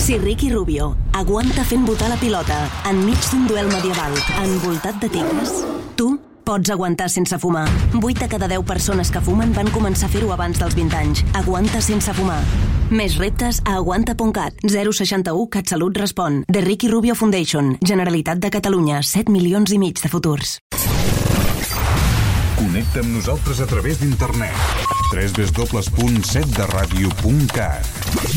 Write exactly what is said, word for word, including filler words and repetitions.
Si Ricky Rubio aguanta fent botar la pilota enmig d'un duel medieval envoltat de tigres, tu pots aguantar sense fumar. vuit de cada deu persones que fumen van començar a fer-ho abans dels vint anys. Aguanta sense fumar. Més reptes a aguanta punt cat. zero seixanta u CatSalut respon. The Ricky Rubio Foundation. Generalitat de Catalunya. set milions i mig de futurs. Connecta amb nosaltres a través d'internet. w w w punt set de ràdio punt cat.